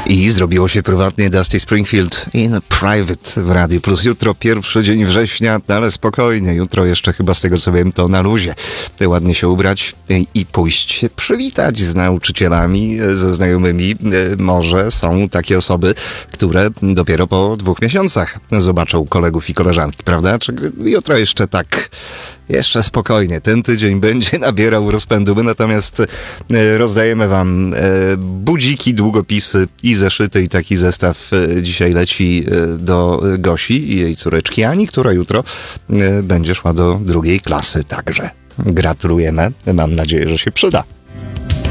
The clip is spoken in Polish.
I zrobiło się prywatnie. Dusty Springfield in Private w Radiu Plus. Jutro pierwszy dzień września, ale spokojnie. Jutro jeszcze chyba z tego co wiem to na luzie. Ładnie się ubrać i pójść się przywitać z nauczycielami, ze znajomymi. Może są takie osoby, które dopiero po 2 miesiącach zobaczą kolegów i koleżanki, prawda? Czy jutro jeszcze tak... Jeszcze spokojnie. Ten tydzień będzie nabierał rozpędu. My natomiast rozdajemy wam budziki, długopisy i zeszyty i taki zestaw dzisiaj leci do Gosi i jej córeczki Ani, która jutro będzie szła do 2. klasy także. Gratulujemy. Mam nadzieję, że się przyda.